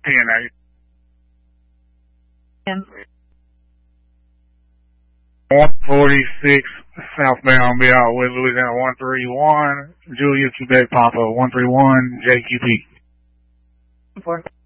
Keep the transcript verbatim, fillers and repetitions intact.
ten eight. one forty-six southbound, be out with Louisiana one three one, Julia, Quebec, Papa one three one, J Q P. Four.